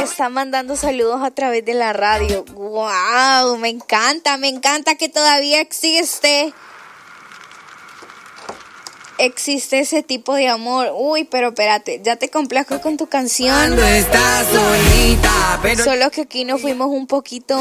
está mandando saludos a través de la radio. ¡Wow! Me encanta que todavía existe ese tipo de amor. Uy, pero espérate, ya te complazco con tu canción. Cuando estás solita, pero solo que aquí nos fuimos un poquito